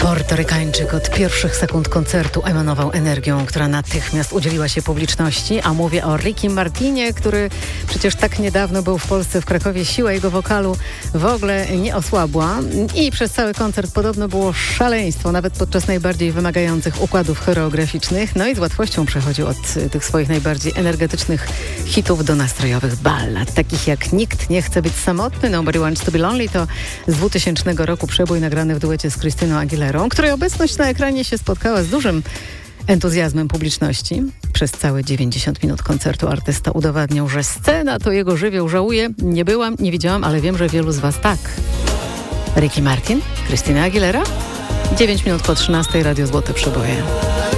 Portorykańczyk od pierwszych sekund koncertu emanował energią, która natychmiast udzieliła się publiczności, a mówię o Rickim Martinie, który przecież tak niedawno był w Polsce, w Krakowie. Siła jego wokalu w ogóle nie osłabła i przez cały koncert podobno było szaleństwo, nawet podczas najbardziej wymagających układów choreograficznych. No i z łatwością przechodził od tych swoich najbardziej energetycznych hitów do nastrojowych ballad, takich jak Nikt nie chce być samotny, Nobody wants to be lonely, to z 2000 roku przebój nagrany w duecie z Christiną Aguilerą, której obecność na ekranie się spotkała z dużym entuzjazmem publiczności. Przez całe 90 minut koncertu artysta udowadniał, że scena to jego żywioł. Żałuję, nie byłam, nie widziałam, ale wiem, że wielu z was tak. Ricky Martin, Christina Aguilera, 9 minut po 13, Radio Złote Przeboje.